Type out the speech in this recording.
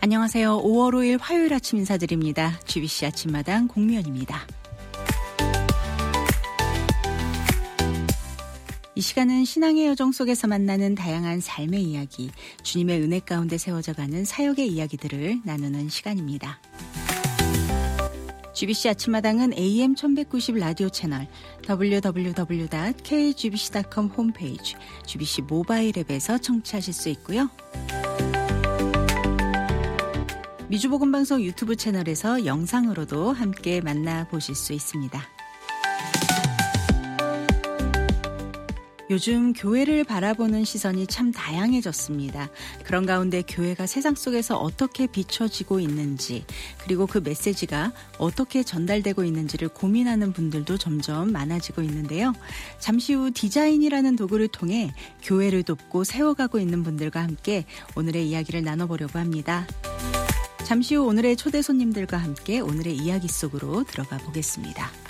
안녕하세요. 5월 5일 화요일 아침 인사드립니다. GBC 아침마당 공미연입니다. 이 시간은 신앙의 여정 속에서 만나는 다양한 삶의 이야기, 주님의 은혜 가운데 세워져가는 사역의 이야기들을 나누는 시간입니다. GBC 아침마당은 AM 1190 라디오 채널, www.kgbc.com 홈페이지, GBC 모바일 앱에서 청취하실 수 있고요. 미주복음방송 유튜브 채널에서 영상으로도 함께 만나보실 수 있습니다. 요즘 교회를 바라보는 시선이 참 다양해졌습니다. 그런 가운데 교회가 세상 속에서 어떻게 비춰지고 있는지, 그리고 그 메시지가 어떻게 전달되고 있는지를 고민하는 분들도 점점 많아지고 있는데요. 잠시 후 디자인이라는 도구를 통해 교회를 돕고 세워가고 있는 분들과 함께 오늘의 이야기를 나눠보려고 합니다. 잠시 후 오늘의 초대 손님들과 함께 오늘의 이야기 속으로 들어가 보겠습니다.